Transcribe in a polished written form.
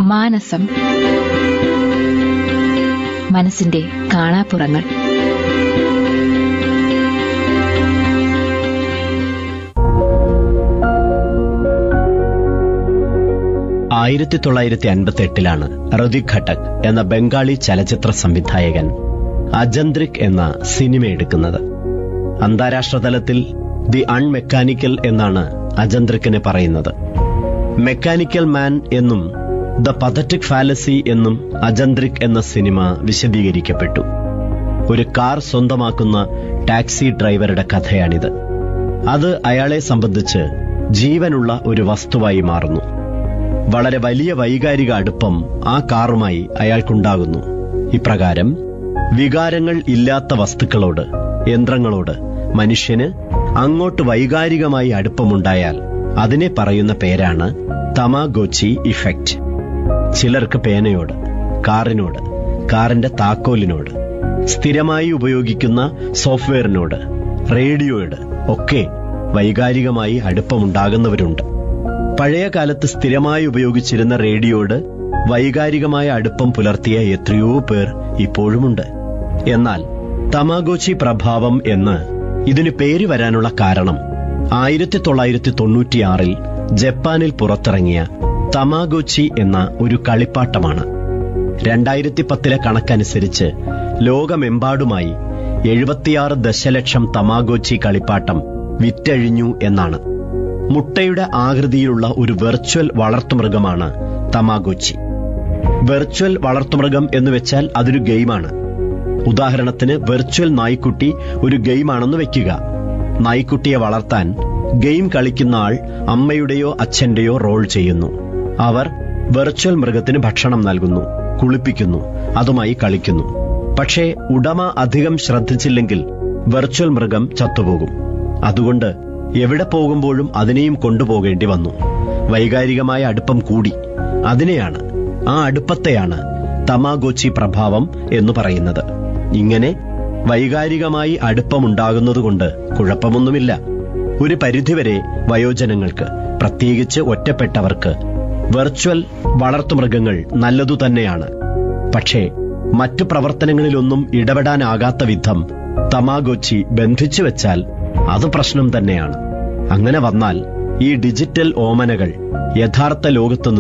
മാനസം. മനസ്സിന്റെ കാണാപ്പുറങ്ങൾ. ആയിരത്തി 1958 ഋതിക് ഘട്ടക് എന്ന ബംഗാളി ചലച്ചിത്ര സംവിധായകൻ അജന്ത്രിക് എന്ന സിനിമ എടുക്കുന്നത്. അന്താരാഷ്ട്ര തലത്തിൽ ദി അൺമെക്കാനിക്കൽ എന്നാണ് അജന്ത്രിക്കിനെ പറയുന്നത്. മെക്കാനിക്കൽ മാൻ എന്നും ദ പതറ്റിക് ഫാലസി എന്നും അജന്ത്രിക് എന്ന സിനിമ വിശദീകരിക്കപ്പെട്ടു. ഒരു കാർ സ്വന്തമാക്കുന്ന ടാക്സി ഡ്രൈവറുടെ കഥയാണിത്. അത് അയാളെ സംബന്ധിച്ച് ജീവനുള്ള ഒരു വസ്തുവായി മാറുന്നു. വളരെ വലിയ വൈകാരിക അടുപ്പം ആ കാറുമായി അയാൾക്കുണ്ടാകുന്നു. ഇപ്രകാരം വികാരങ്ങൾ ഇല്ലാത്ത വസ്തുക്കളോട്, യന്ത്രങ്ങളോട് മനുഷ്യന് അങ്ങോട്ട് വൈകാരികമായി അടുപ്പമുണ്ടായാൽ അതിനെ പറയുന്ന പേരാണ് തമാഗോച്ചി ഇഫക്റ്റ്. ചിലർക്ക് പേനയോട്, കാറിനോട്, കാറിന്റെ താക്കോലിനോട്, സ്ഥിരമായി ഉപയോഗിക്കുന്ന സോഫ്റ്റ്വെയറിനോട്, റേഡിയോയോട് ഒക്കെ വൈകാരികമായി അടുപ്പമുണ്ടാകുന്നവരുണ്ട്. പഴയ കാലത്ത് സ്ഥിരമായി ഉപയോഗിച്ചിരുന്ന റേഡിയോയോട് വൈകാരികമായ അടുപ്പം പുലർത്തിയ എത്രയോ പേർ ഇപ്പോഴുമുണ്ട്. എന്നാൽ തമാഗോച്ചി പ്രഭാവം എന്ന് ഇതിന് പേര് വരാനുള്ള കാരണം 1996 ജപ്പാനിൽ പുറത്തിറങ്ങിയ തമാഗോച്ചി എന്ന ഒരു കളിപ്പാട്ടമാണ്. 2010 കണക്കനുസരിച്ച് ലോകമെമ്പാടുമായി 76 ദശലക്ഷം തമാഗോച്ചി കളിപ്പാട്ടം വിറ്റഴിഞ്ഞു എന്നാണ്. മുട്ടയുടെ ആകൃതിയിലുള്ള ഒരു വെർച്വൽ വളർത്തുമൃഗമാണ് തമാഗോച്ചി. വെർച്വൽ വളർത്തുമൃഗം എന്ന് വെച്ചാൽ അതൊരു ഗെയിമാണ്. ഉദാഹരണത്തിന് വെർച്വൽ നായ്ക്കുട്ടി ഒരു ഗെയിമാണെന്ന് വെക്കുക. നായ്ക്കുട്ടിയെ വളർത്താൻ ഗെയിം കളിക്കുന്ന ആൾ അമ്മയുടെയോ അച്ഛന്റെയോ റോൾ ചെയ്യുന്നു. അവർ വെർച്വൽ മൃഗത്തിന് ഭക്ഷണം നൽകുന്നു, കുളിപ്പിക്കുന്നു, അതുമായി കളിക്കുന്നു. പക്ഷേ ഉടമ അധികം ശ്രദ്ധിച്ചില്ലെങ്കിൽ വെർച്വൽ മൃഗം ചത്തുപോകും. അതുകൊണ്ട് എവിടെ പോകുമ്പോഴും അതിനെയും കൊണ്ടുപോകേണ്ടി വന്നു. വൈകാരികമായ അടുപ്പം കൂടി. അതിനെയാണ്, ആ അടുപ്പത്തെയാണ് തമാഗോച്ചി പ്രഭാവം എന്ന് പറയുന്നത്. ഇങ്ങനെ വൈകാരികമായി അടുപ്പമുണ്ടാകുന്നതുകൊണ്ട് കുഴപ്പമൊന്നുമില്ല. ഒരു പരിധിവരെ വയോജനങ്ങൾക്ക്, പ്രത്യേകിച്ച് ഒറ്റപ്പെട്ടവർക്ക് വെർച്വൽ വളർത്തുമൃഗങ്ങൾ നല്ലതുതന്നെയാണ്. പക്ഷേ മറ്റു പ്രവർത്തനങ്ങളിലൊന്നും ഇടപെടാനാകാത്ത വിധം തമാഗോച്ചി ബന്ധിച്ചു വെച്ചാൽ അത് പ്രശ്നം തന്നെയാണ്. അങ്ങനെ വന്നാൽ ഈ ഡിജിറ്റൽ ഓമനകൾ യഥാർത്ഥ ലോകത്ത്